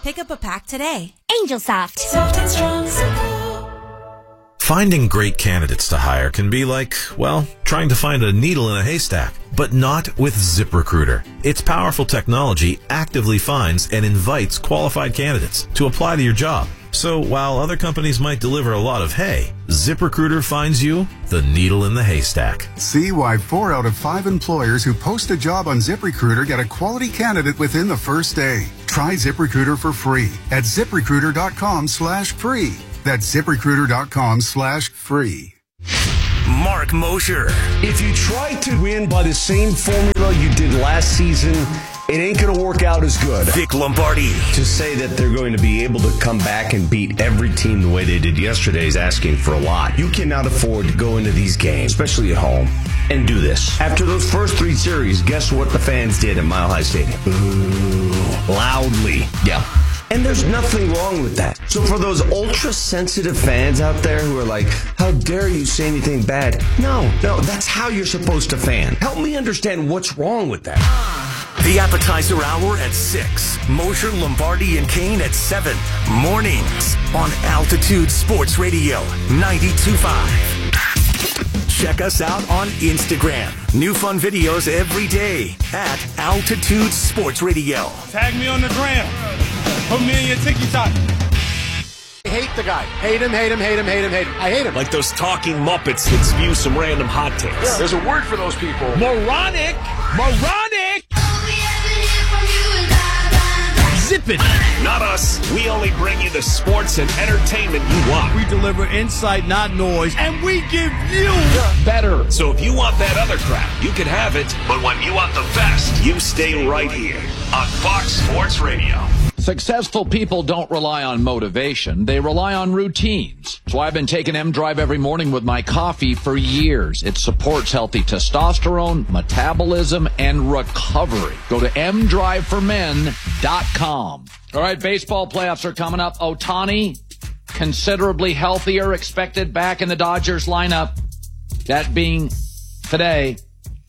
Pick up a pack today. Angel Soft. Soft and strong, simple. Finding great candidates to hire can be like, well, trying to find a needle in a haystack, but not with ZipRecruiter. Its powerful technology actively finds and invites qualified candidates to apply to your job. So while other companies might deliver a lot of hay, ZipRecruiter finds you the needle in the haystack. See why 4 out of 5 employers who post a job on ZipRecruiter get a quality candidate within the first day. Try ZipRecruiter for free at ZipRecruiter.com/free. That's ZipRecruiter.com/free. Mark Mosher. If you try to win by the same formula you did last season, it ain't going to work out as good. Vic Lombardi. To say that they're going to be able to come back and beat every team the way they did yesterday is asking for a lot. You cannot afford to go into these games, especially at home, and do this. After those first 3 series, guess what the fans did at Mile High Stadium? Boo. Loudly. Yeah. And there's nothing wrong with that. So for those ultra-sensitive fans out there who are like, how dare you say anything bad? No, that's how you're supposed to fan. Help me understand what's wrong with that. The Appetizer Hour at 6. Mosher, Lombardi, and Kane at 7. Mornings on Altitude Sports Radio 92.5. Check us out on Instagram. New fun videos every day at Altitude Sports Radio. Tag me on the gram. Put me in your TikTok. I hate the guy. Hate him. I hate him. Like those talking Muppets that spew some random hot takes. Yeah. There's a word for those people. Moronic! Zip it! Not us. We only bring you the sports and entertainment you want. We deliver insight, not noise, and we give you better. So if you want that other crap, you can have it. But when you want the best, you stay right here on Fox Sports Radio. Successful people don't rely on motivation. They rely on routines. That's why I've been taking M-Drive every morning with my coffee for years. It supports healthy testosterone, metabolism, and recovery. Go to mdriveformen.com. All right, baseball playoffs are coming up. Ohtani, considerably healthier, expected back in the Dodgers lineup. That being today.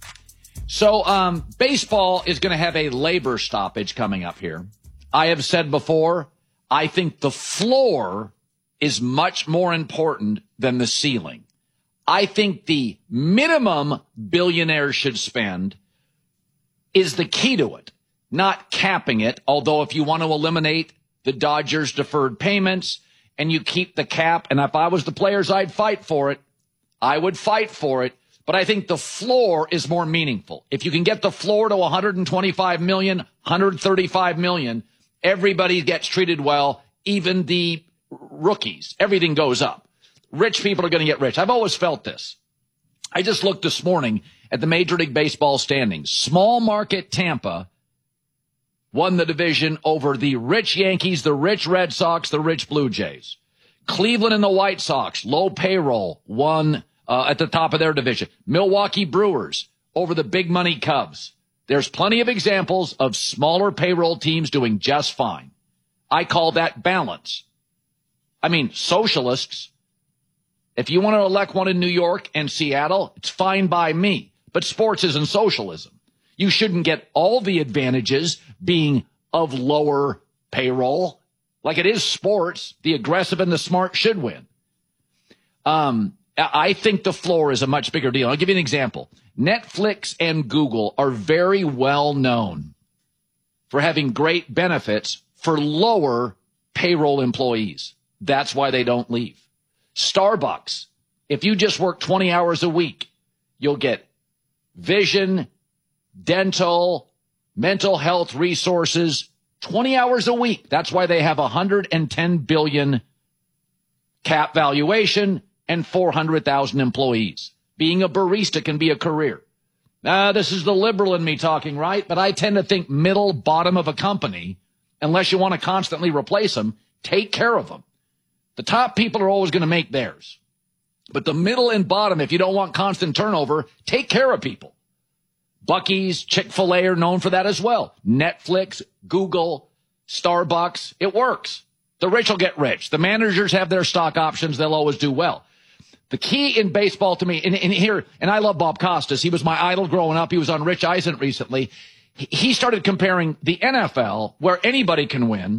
So baseball is going to have a labor stoppage coming up here. I have said before, I think the floor is much more important than the ceiling. I think the minimum billionaires should spend is the key to it, not capping it. Although if you want to eliminate the Dodgers' deferred payments and you keep the cap, and if I was the players, I'd fight for it. I would fight for it. But I think the floor is more meaningful. If you can get the floor to 125 million, 135 million, everybody gets treated well, even the rookies. Everything goes up. Rich people are going to get rich. I've always felt this. I just looked this morning at the Major League Baseball standings. Small market Tampa won the division over the rich Yankees, the rich Red Sox, the rich Blue Jays. Cleveland and the White Sox, low payroll, won at the top of their division. Milwaukee Brewers over the big money Cubs. There's plenty of examples of smaller payroll teams doing just fine. I call that balance. I mean, socialists, if you want to elect one in New York and Seattle, it's fine by me. But sports isn't socialism. You shouldn't get all the advantages being of lower payroll. Like it is sports, the aggressive and the smart should win. I think the floor is a much bigger deal. I'll give you an example. Netflix and Google are very well known for having great benefits for lower payroll employees. That's why they don't leave. Starbucks, if you just work 20 hours a week, you'll get vision, dental, mental health resources, 20 hours a week. That's why they have 110 billion cap valuation and 400,000 employees. Being a barista can be a career. This is the liberal in me talking, right? But I tend to think middle, bottom of a company, unless you want to constantly replace them, take care of them. The top people are always going to make theirs. But the middle and bottom, if you don't want constant turnover, take care of people. Buc-ee's, Chick-fil-A are known for that as well. Netflix, Google, Starbucks, it works. The rich will get rich. The managers have their stock options. They'll always do well. The key in baseball to me, and I love Bob Costas. He was my idol growing up. He was on Rich Eisen recently. He started comparing the NFL, where anybody can win,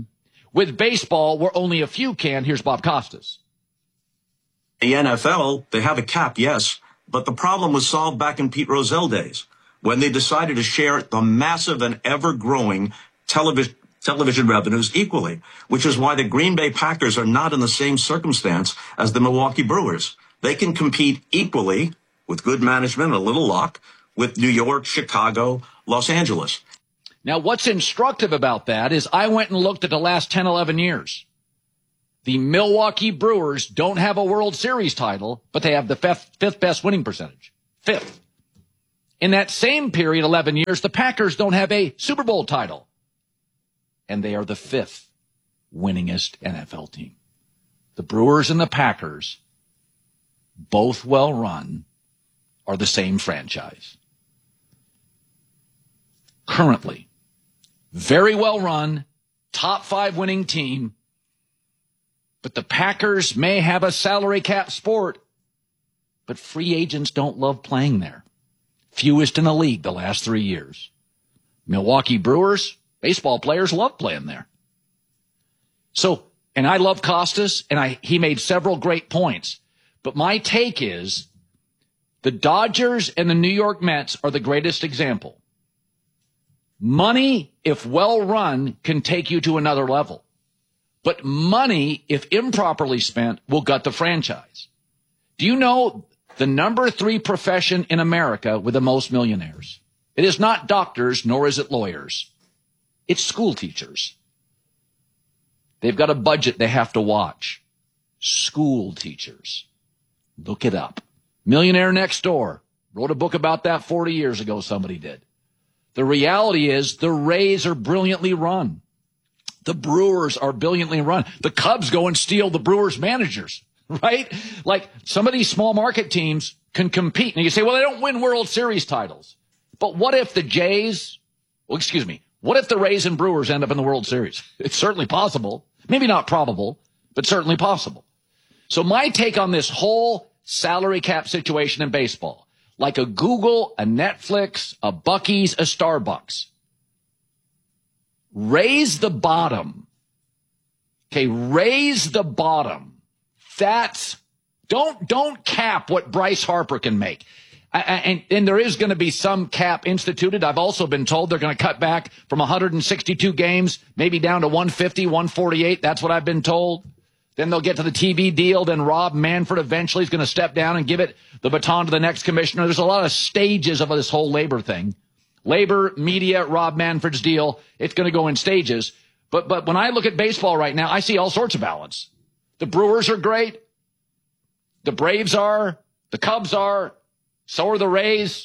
with baseball where only a few can. Here's Bob Costas. The NFL, they have a cap, yes, but the problem was solved back in Pete Rozelle days when they decided to share the massive and ever-growing television revenues equally, which is why the Green Bay Packers are not in the same circumstance as the Milwaukee Brewers. They can compete equally with good management and a little luck with New York, Chicago, Los Angeles. Now, what's instructive about that is I went and looked at the last 10, 11 years. The Milwaukee Brewers don't have a World Series title, but they have the fifth best winning percentage. Fifth. In that same period, 11 years, the Packers don't have a Super Bowl title. And they are the fifth winningest NFL team. The Brewers and the Packers, both well run, are the same franchise. Currently, very well run, top 5 winning team, but the Packers may have a salary cap sport, but free agents don't love playing there. Fewest in the league the last 3 years. Milwaukee Brewers, baseball players love playing there. So, and I love Costas, and he made several great points. But my take is the Dodgers and the New York Mets are the greatest example. Money, if well run, can take you to another level. But money, if improperly spent, will gut the franchise. Do you know the number 3 profession in America with the most millionaires? It is not doctors, nor is it lawyers. It's school teachers. They've got a budget they have to watch. School teachers. Look it up. Millionaire Next Door. Wrote a book about that 40 years ago, somebody did. The reality is the Rays are brilliantly run. The Brewers are brilliantly run. The Cubs go and steal the Brewers managers, right? Like some of these small market teams can compete. And you say, well, they don't win World Series titles. But what if the what if the Rays and Brewers end up in the World Series? It's certainly possible. Maybe not probable, but certainly possible. So my take on this whole salary cap situation in baseball, like a Google, a Netflix, a Buc-ee's, a Starbucks, raise the bottom. Okay, raise the bottom. Don't cap what Bryce Harper can make. And there is going to be some cap instituted. I've also been told they're going to cut back from 162 games, maybe down to 150, 148. That's what I've been told. Then they'll get to the TV deal. Then Rob Manfred eventually is going to step down and give it the baton to the next commissioner. There's a lot of stages of this whole labor thing. Labor, media, Rob Manfred's deal. It's going to go in stages. But when I look at baseball right now, I see all sorts of balance. The Brewers are great. The Braves are. The Cubs are. So are the Rays.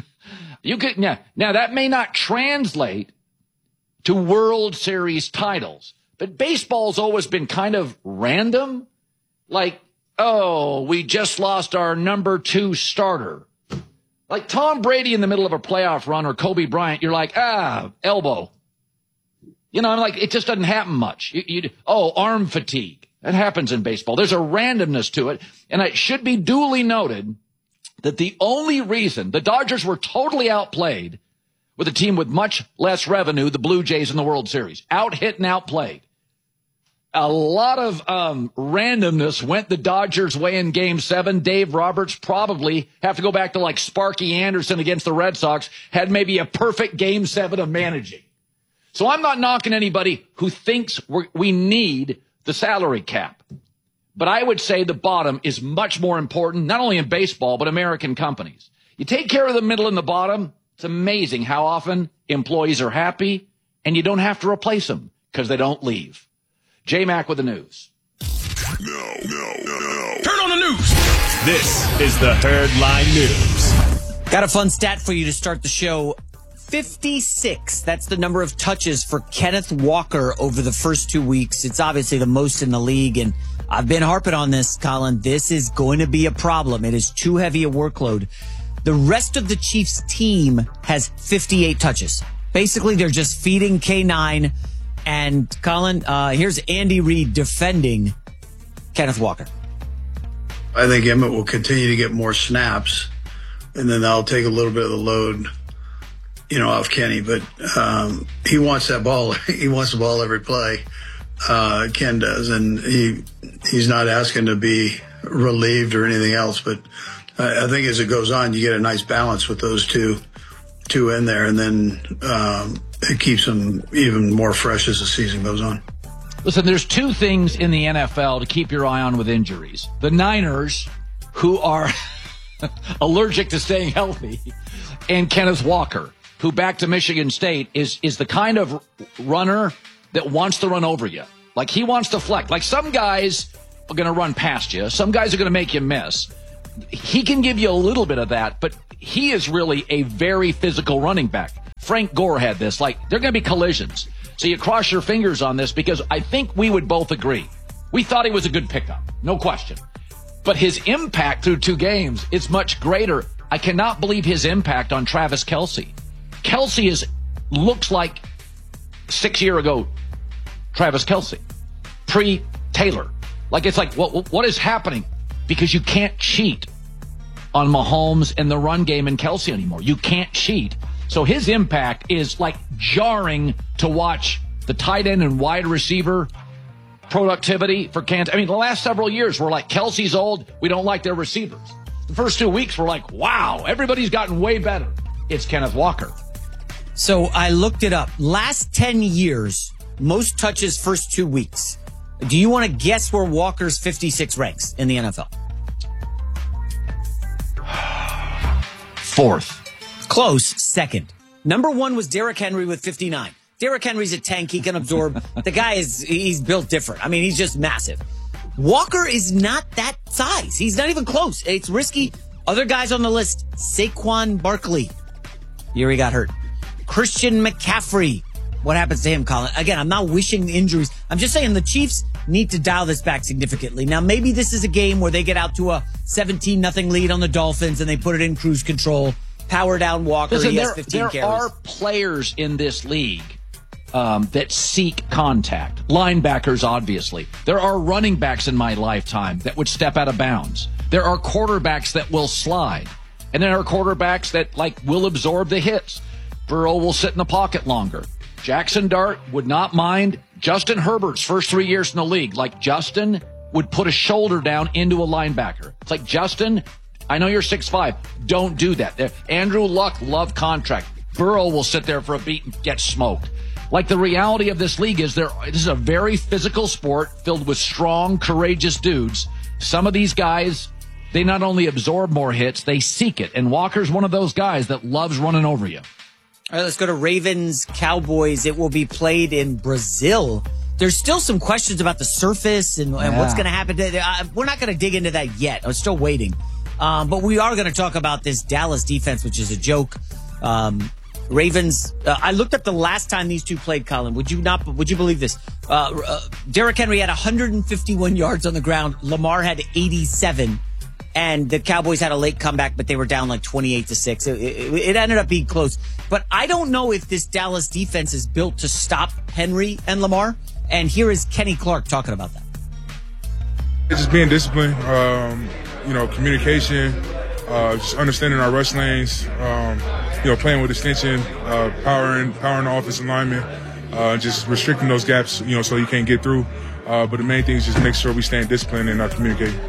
Now that may not translate to World Series titles, but baseball's always been kind of random. Like, oh, we just lost our number 2 starter. Like Tom Brady in the middle of a playoff run or Kobe Bryant, you're like, elbow. You know, I'm like, it just doesn't happen much. Arm fatigue. That happens in baseball. There's a randomness to it. And it should be duly noted that the only reason the Dodgers were totally outplayed with a team with much less revenue, the Blue Jays in the World Series, out-hit and outplayed. A lot of randomness went the Dodgers' way in Game 7. Dave Roberts probably have to go back to like Sparky Anderson against the Red Sox, had maybe a perfect Game 7 of managing. So I'm not knocking anybody who thinks we need the salary cap. But I would say the bottom is much more important, not only in baseball, but American companies. You take care of the middle and the bottom, it's amazing how often employees are happy, and you don't have to replace them because they don't leave. J-Mac with the news. No. Turn on the news. This is the Herdline News. Got a fun stat for you to start the show. 56. That's the number of touches for Kenneth Walker over the first 2 weeks. It's obviously the most in the league, and I've been harping on this, Colin. This is going to be a problem. It is too heavy a workload. The rest of the Chiefs team has 58 touches. Basically, they're just feeding K9. And, Colin, here's Andy Reid defending Kenneth Walker. I think Emmett will continue to get more snaps, and then that'll take a little bit of the load, off Kenny. But he wants that ball. He wants the ball every play. Ken does, and he's not asking to be relieved or anything else. But I think as it goes on, you get a nice balance with those two in there, and then it keeps them even more fresh as the season goes on. Listen, there's two things in the NFL to keep your eye on with injuries. The Niners, who are allergic to staying healthy, and Kenneth Walker, who back to Michigan State is the kind of runner that wants to run over you. Like, he wants to flex. Like, some guys are going to run past you. Some guys are going to make you miss. He can give you a little bit of that, but he is really a very physical running back. Frank Gore had this. Like, there are going to be collisions. So you cross your fingers on this, because I think we would both agree. We thought he was a good pickup. No question. But his impact through 2 games is much greater. I cannot believe his impact on Travis Kelce. Kelce looks like 6 years ago Travis Kelce, pre-Taylor. Like, it's like, what is happening? Because you can't cheat on Mahomes and the run game and Kelce anymore. You can't cheat. So his impact is like jarring to watch the tight end and wide receiver productivity for Kansas. I mean, the last several years we're like, Kelce's old, we don't like their receivers. The first 2 weeks we're like, wow, everybody's gotten way better. It's Kenneth Walker. So I looked it up. Last 10 years, most touches first 2 weeks. Do you want to guess where Walker's 56 ranks in the NFL? 4th. Close. Second. Number 1 was Derrick Henry with 59. Derrick Henry's a tank. He can absorb. The guy he's built different. I mean, he's just massive. Walker is not that size. He's not even close. It's risky. Other guys on the list: Saquon Barkley. Here he got hurt. Christian McCaffrey. What happens to him, Colin? Again, I'm not wishing injuries. I'm just saying the Chiefs need to dial this back significantly. Now, maybe this is a game where they get out to a 17-0 lead on the Dolphins and they put it in cruise control, power down Walker. Listen, he has 15 carries. There are players in this league that seek contact. Linebackers, obviously. There are running backs in my lifetime that would step out of bounds. There are quarterbacks that will slide. And there are quarterbacks that, like, will absorb the hits. Burrow will sit in the pocket longer. Jackson Dart would not mind. Justin Herbert's first 3 years in the league, like, Justin would put a shoulder down into a linebacker. It's like, Justin, I know you're 6'5". Don't do that. Andrew Luck loved contract. Burrow will sit there for a beat and get smoked. Like, the reality of this league is this is a very physical sport filled with strong, courageous dudes. Some of these guys, they not only absorb more hits, they seek it. And Walker's one of those guys that loves running over you. All right, let's go to Ravens-Cowboys. It will be played in Brazil. There's still some questions about the surface and what's going to happen. We're not going to dig into that yet. I'm still waiting. But we are going to talk about this Dallas defense, which is a joke. Ravens, I looked up the last time these two played, Colin. Would you believe this? Derrick Henry had 151 yards on the ground. Lamar had 87. And the Cowboys had a late comeback, but they were down like 28-6. It ended up being close. But I don't know if this Dallas defense is built to stop Henry and Lamar. And here is Kenny Clark talking about that. It's just being disciplined, communication, just understanding our rush lanes, playing with extension, powering the offensive linemen, just restricting those gaps, so you can't get through. But the main thing is just make sure we stay disciplined and communicate.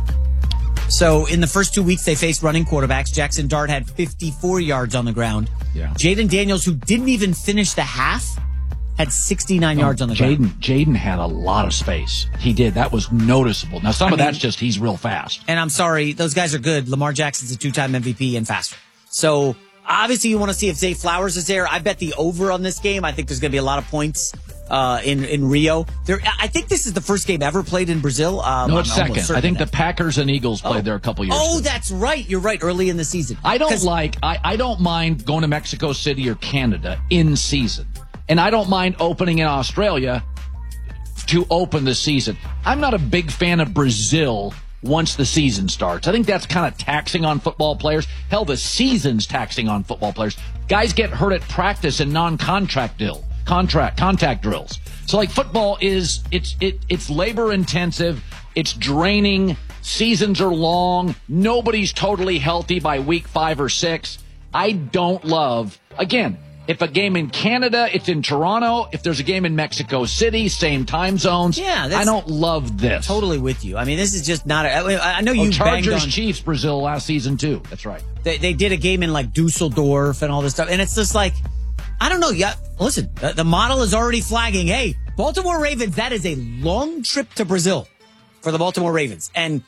So in the first 2 weeks, they faced running quarterbacks. Jackson Dart had 54 yards on the ground. Yeah. Jaden Daniels, who didn't even finish the half, had 69 yards on the ground. Jaden had a lot of space. He did. That was noticeable. Now, some of that's just he's real fast. And I'm sorry, those guys are good. Lamar Jackson's a 2-time MVP and faster. So obviously you want to see if Zay Flowers is there. I bet the over on this game. I think there's going to be a lot of points in Rio. I think this is the first game ever played in Brazil. No, it's second. I think the Packers and Eagles played there a couple years ago. Oh, that's right. You're right. Early in the season. I don't mind going to Mexico City or Canada in season. And I don't mind opening in Australia to open the season. I'm not a big fan of Brazil once the season starts. I think that's kind of taxing on football players. Hell, the season's taxing on football players. Guys get hurt at practice and non-contact contact drills. So, like, football it's labor intensive. It's draining. Seasons are long. Nobody's totally healthy by week 5 or 6. I don't love, again, If a game in Canada, it's in Toronto. If there's a game in Mexico City, same time zones. Yeah, I don't love this. Totally with you. I mean, this is just not I know you Chargers, banged on Chiefs, Brazil last season too. That's right. They did a game in like Dusseldorf and all this stuff. And it's just like, I don't know. Yeah, listen, the model is already flagging. Hey, Baltimore Ravens, that is a long trip to Brazil for the Baltimore Ravens. And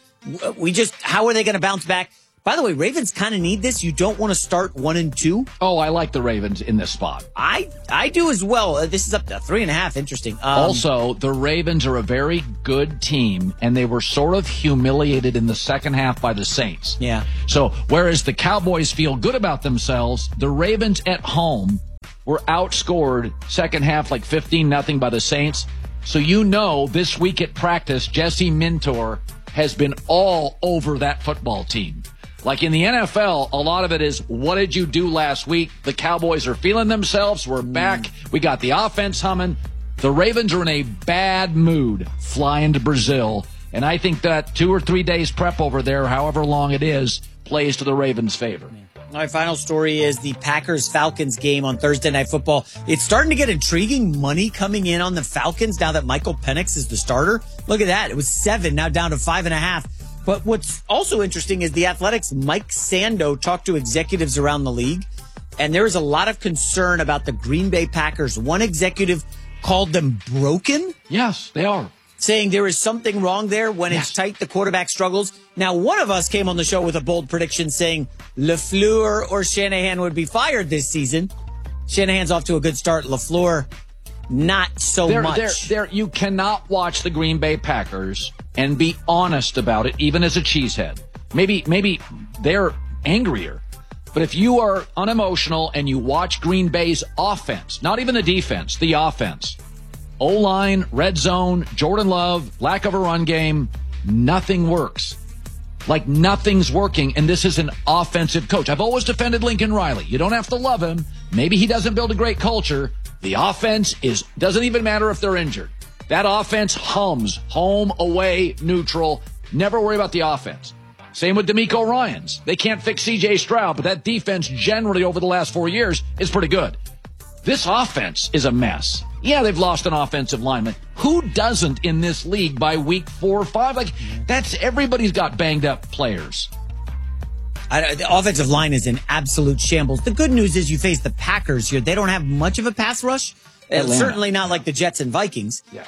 how are they going to bounce back? By the way, Ravens kind of need this. You don't want to start 1-2. Oh, I like the Ravens in this spot. I do as well. This is up to 3.5. Interesting. Also, the Ravens are a very good team, and they were sort of humiliated in the second half by the Saints. Yeah. So, whereas the Cowboys feel good about themselves, the Ravens at home were outscored second half like 15-0 by the Saints. So this week at practice, Jesse Minter has been all over that football team. Like in the NFL, a lot of it is, what did you do last week? The Cowboys are feeling themselves. We're back. We got the offense humming. The Ravens are in a bad mood flying to Brazil. And I think that 2 or 3 days prep over there, however long it is, plays to the Ravens' favor. My final story is the Packers-Falcons game on Thursday Night Football. It's starting to get intriguing money coming in on the Falcons now that Michael Penix is the starter. Look at that. It was 7, now down to 5.5. But what's also interesting is the Athletics' Mike Sando talked to executives around the league, and there is a lot of concern about the Green Bay Packers. One executive called them broken. Yes, they are. Saying there is something wrong there. When it's tight, the quarterback struggles. Now, one of us came on the show with a bold prediction saying LaFleur or Shanahan would be fired this season. Shanahan's off to a good start. LaFleur, not so much. You cannot watch the Green Bay Packers and be honest about it, even as a cheesehead. Maybe they're angrier. But if you are unemotional and you watch Green Bay's offense, not even the defense, the offense, O-line, red zone, Jordan Love, lack of a run game, nothing works. Like nothing's working, and this is an offensive coach. I've always defended Lincoln Riley. You don't have to love him. Maybe he doesn't build a great culture. The offense doesn't even matter if they're injured. That offense hums, home, away, neutral. Never worry about the offense. Same with DeMeco Ryans. They can't fix C.J. Stroud, but that defense generally over the last 4 years is pretty good. This offense is a mess. Yeah, they've lost an offensive lineman. Who doesn't in this league by week 4 or 5? Everybody's got banged up players. The offensive line is in absolute shambles. The good news is you face the Packers here. They don't have much of a pass rush. Certainly not like the Jets and Vikings. Yeah.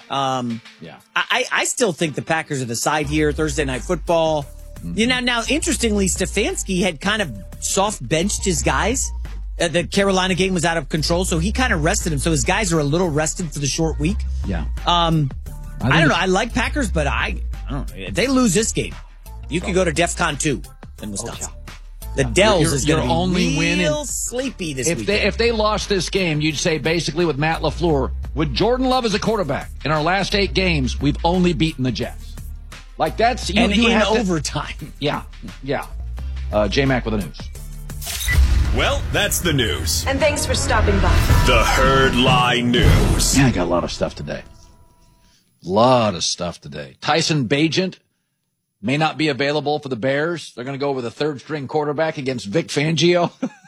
I still think the Packers are the side here. Thursday Night Football. Mm-hmm. Now, interestingly, Stefanski had kind of soft benched his guys. The Carolina game was out of control, so he kind of rested him. So his guys are a little rested for the short week. Yeah. I don't know. I like Packers, but I don't know. If they lose this game, you could go to DEFCON 2 in Wisconsin. The Dells is going to be real sleepy this weekend. If they lost this game, you'd say basically with Matt LaFleur, with Jordan Love as a quarterback, in our last 8 games, we've only beaten the Jets. Like that's in overtime. Yeah. J-Mac with the news. Well, that's the news. And thanks for stopping by. The Herd Lie News. Yeah, I got a lot of stuff today. Tyson Bagent may not be available for the Bears. They're going to go with a third-string quarterback against Vic Fangio.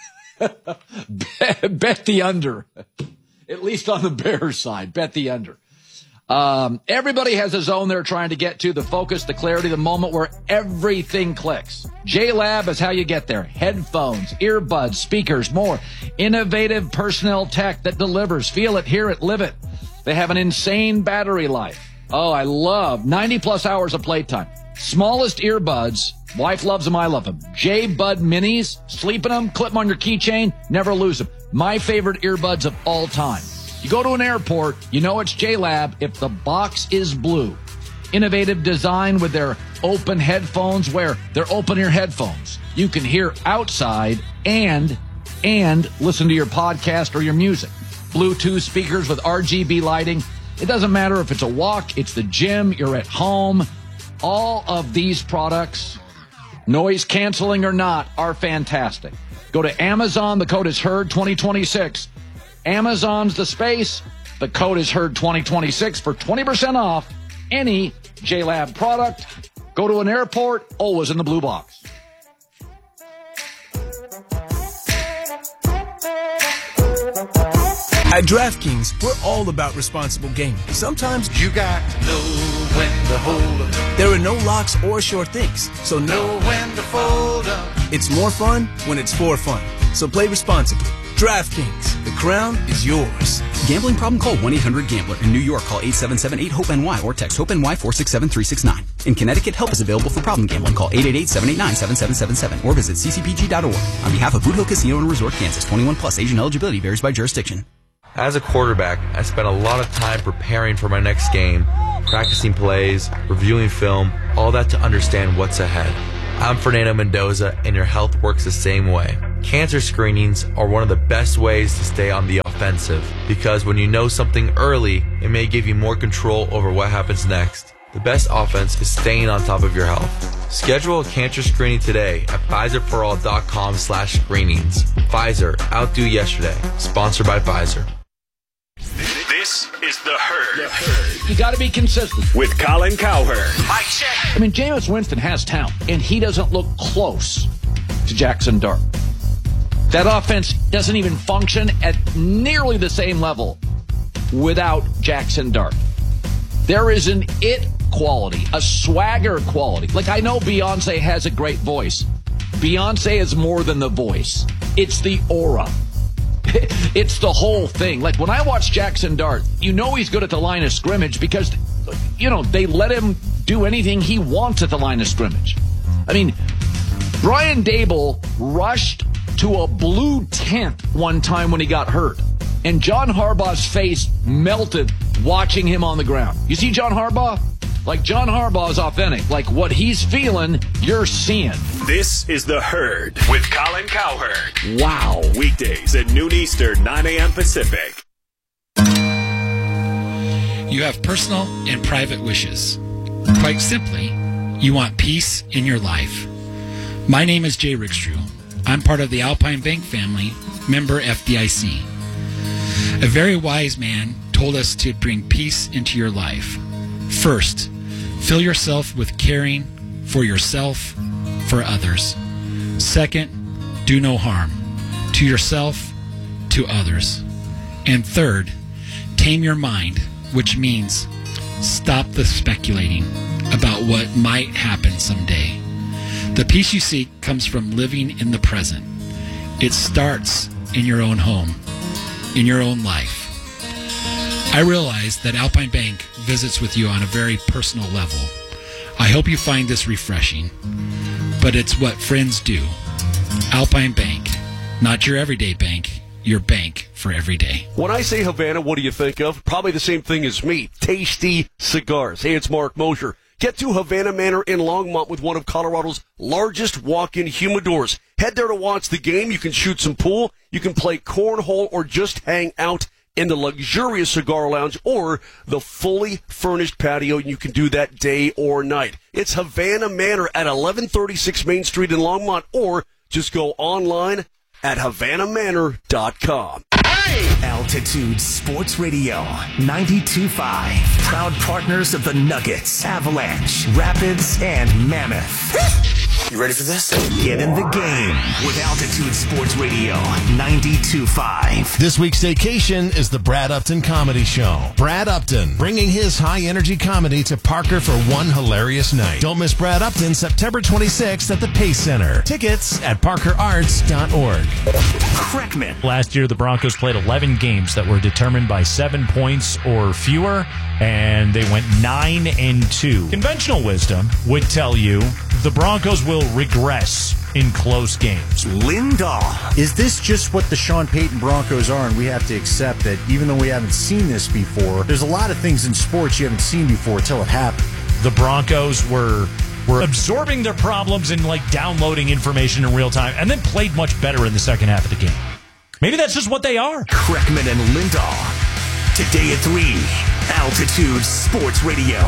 Bet the under. At least on the Bears side. Bet the under. Everybody has a zone they're trying to get to, the focus, the clarity, the moment where everything clicks. JLab is how you get there. Headphones, earbuds, speakers, more. Innovative personnel tech that delivers. Feel it, hear it, live it. They have an insane battery life. Oh, I love 90-plus hours of playtime. Smallest earbuds. Wife loves them, I love them. J-Bud Minis. Sleep in them, clip them on your keychain, never lose them. My favorite earbuds of all time. You go to an airport, you know it's JLab if the box is blue. Innovative design with their open headphones where they're open-ear headphones. You can hear outside and listen to your podcast or your music. Bluetooth speakers with RGB lighting. It doesn't matter if it's a walk, it's the gym, you're at home. All of these products, noise canceling or not, are fantastic. Go to Amazon. The code is HERD 2026. Amazon's the space. The code is HERD 2026 for 20% off any JLab product. Go to an airport, always in the blue box. At DraftKings, we're all about responsible gaming. Sometimes you got to know when to hold up. There are no locks or short things, so know when to fold up. It's more fun when it's for fun. So play responsibly. DraftKings, the crown is yours. Gambling problem? Call 1-800-GAMBLER. In New York, call 877-8-HOPE-NY or text HOPE-NY 467-369. In Connecticut, help is available for problem gambling. Call 888-789-7777 or visit ccpg.org. On behalf of Boot Hill Casino and Resort, Kansas, 21 plus. Age and eligibility varies by jurisdiction. As a quarterback, I spent a lot of time preparing for my next game, practicing plays, reviewing film, all that to understand what's ahead. I'm Fernando Mendoza, and your health works the same way. Cancer screenings are one of the best ways to stay on the offensive, because when you know something early, it may give you more control over what happens next. The best offense is staying on top of your health. Schedule a cancer screening today at PfizerForAll.com/screenings. Pfizer, outdo yesterday. Sponsored by Pfizer. This is The Herd. You got to be consistent. With Colin Cowherd. Mike check. I mean, Jameis Winston has talent, and he doesn't look close to Jackson Dart. That offense doesn't even function at nearly the same level without Jackson Dart. There is an it quality, a swagger quality. Like, I know Beyonce has a great voice. Beyonce is more than the voice. It's the aura. It's the whole thing. Like, when I watch Jackson Dart, you know he's good at the line of scrimmage because, you know, they let him do anything he wants at the line of scrimmage. I mean, Brian Dable rushed to a blue tent one time when he got hurt, and John Harbaugh's face melted watching him on the ground. You see John Harbaugh? Like, John Harbaugh is authentic. Like, what he's feeling, you're seeing. This is The Herd with Colin Cowherd. Wow. Weekdays at noon Eastern, 9 a.m. Pacific. You have personal and private wishes. Quite simply, you want peace in your life. My name is Jay Rickstrew. I'm part of the Alpine Bank family, member FDIC. A very wise man told us to bring peace into your life. First, fill yourself with caring for yourself, for others. Second, do no harm to yourself, to others. And third, tame your mind, which means stop the speculating about what might happen someday. The peace you seek comes from living in the present. It starts in your own home, in your own life. I realize that Alpine Bank visits with you on a very personal level. I hope you find this refreshing, but it's what friends do. Alpine Bank, not your everyday bank, your bank for every day. When I say Havana, what do you think of? Probably the same thing as me. Tasty cigars. Hey, it's Mark Mosher. Get to Havana Manor in Longmont with one of Colorado's largest walk-in humidors. Head there to watch the game. You can shoot some pool. You can play cornhole or just hang out in the luxurious cigar lounge or the fully furnished patio. You can do that day or night. It's Havana Manor at 1136 Main Street in Longmont, or just go online at HavanaManor.com. Altitude Sports Radio 92.5. Proud partners of the Nuggets, Avalanche, Rapids, and Mammoth. You ready for this? Get in the game with Altitude Sports Radio 92.5. This week's vacation is the Brad Upton Comedy Show. Brad Upton, bringing his high-energy comedy to Parker for one hilarious night. Don't miss Brad Upton September 26th at the Pace Center. Tickets at parkerarts.org. Kreckman. Last year, the Broncos played 11 games that were determined by 7 points or fewer, and they went 9-2. Conventional wisdom would tell you the Broncos will regress in close games. Lindahl. Is this just what the Sean Payton Broncos are, and we have to accept that even though we haven't seen this before, there's a lot of things in sports you haven't seen before until it happened. The Broncos were absorbing their problems and downloading information in real time, and then played much better in the second half of the game. Maybe that's just what they are. Kreckman and Lindahl. Today at 3, Altitude Sports Radio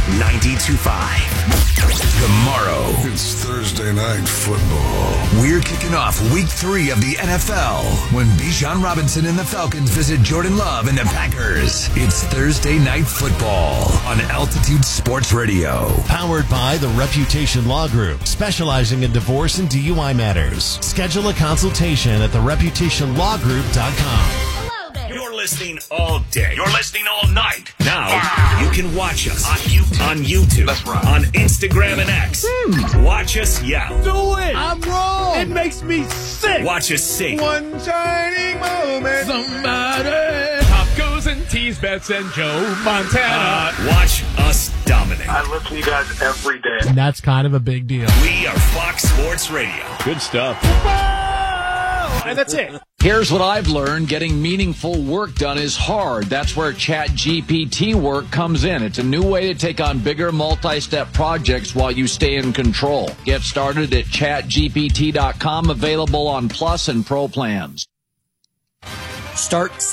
92.5. Tomorrow, it's Thursday Night Football. We're kicking off Week 3 of the NFL when Bijan Robinson and the Falcons visit Jordan Love and the Packers. It's Thursday Night Football on Altitude Sports Radio. Powered by the Reputation Law Group, specializing in divorce and DUI matters. Schedule a consultation at thereputationlawgroup.com. You're listening listening all day. You're listening all night. Now, you can watch us on YouTube. That's right. On Instagram and X. Watch us yell. Do it! I'm wrong! It makes me sick! Watch us sing. One shining moment. Somebody. Top goes and tease Bets and Joe Montana. Watch us dominate. I listen to you guys every day. And that's kind of a big deal. We are Fox Sports Radio. Good stuff. And that's it. Here's what I've learned. Getting meaningful work done is hard. That's where ChatGPT work comes in. It's a new way to take on bigger multi-step projects while you stay in control. Get started at chatgpt.com, available on Plus and Pro plans. Start